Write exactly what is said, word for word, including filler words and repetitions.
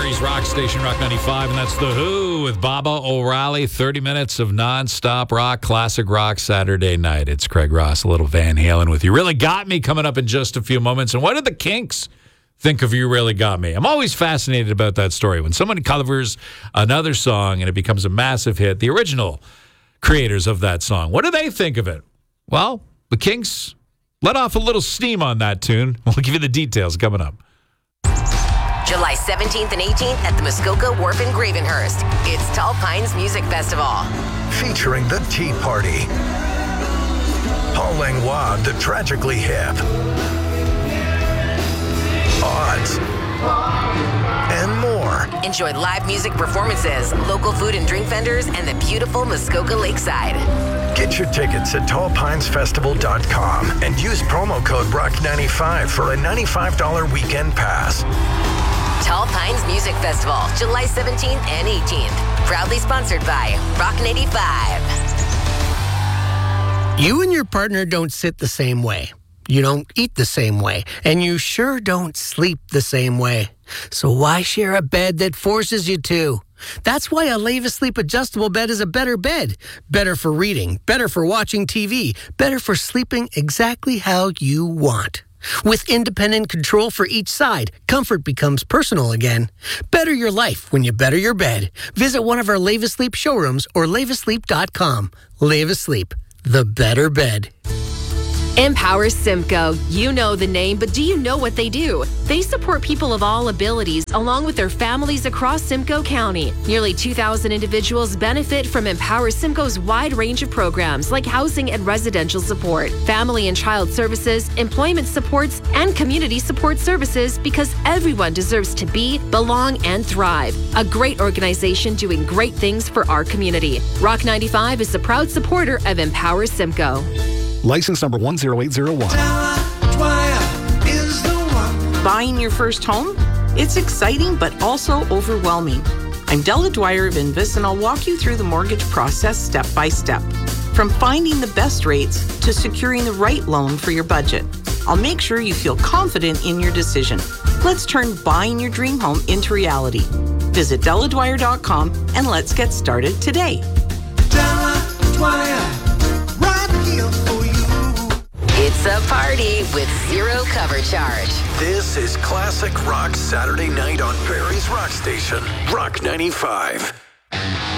Barrie's Rock Station, Rock ninety-five, and that's The Who with Baba O'Reilly. thirty minutes of nonstop rock, classic rock Saturday night. It's Craig Ross, a little Van Halen with You Really Got Me coming up in just a few moments. And what did the Kinks think of You Really Got Me? I'm always fascinated about that story. When someone covers another song and it becomes a massive hit, the original creators of that song, what do they think of it? Well, the Kinks let off a little steam on that tune. We'll give you the details coming up. July seventeenth and eighteenth at the Muskoka Wharf in Gravenhurst. It's Tall Pines Music Festival. Featuring The Tea Party, Paul Langlois, The Tragically Hip, Odds, and more. Enjoy live music performances, local food and drink vendors, and the beautiful Muskoka Lakeside. Get your tickets at tall pines festival dot com and use promo code rock ninety-five for a ninety-five dollars weekend pass. Tall Pines Music Festival, July seventeenth and eighteenth. Proudly sponsored by Rock ninety-five. You and your partner don't sit the same way. You don't eat the same way. And you sure don't sleep the same way. So why share a bed that forces you to? That's why a Leva Sleep adjustable bed is a better bed. Better for reading, better for watching T V, better for sleeping exactly how you want. With independent control for each side, comfort becomes personal again. Better your life when you better your bed. Visit one of our Leva Sleep showrooms or leva sleep dot com. Leva Sleep, the better bed. Empower Simcoe. You know the name, but do you know what they do? They support people of all abilities along with their families across Simcoe County. Nearly two thousand individuals benefit from Empower Simcoe's wide range of programs like housing and residential support, family and child services, employment supports, and community support services because everyone deserves to be, belong, and thrive. A great organization doing great things for our community. Rock ninety-five is a proud supporter of Empower Simcoe. License number one zero eight zero one. Buying your first home? It's exciting, but also overwhelming. I'm Della Dwyer of Invis, and I'll walk you through the mortgage process step by step. From finding the best rates to securing the right loan for your budget. I'll make sure you feel confident in your decision. Let's turn buying your dream home into reality. Visit della dwyer dot com and let's get started today. Della Dwyer. It's a party with zero cover charge. This is classic rock Saturday night on Barrie's Rock Station, Rock ninety-five.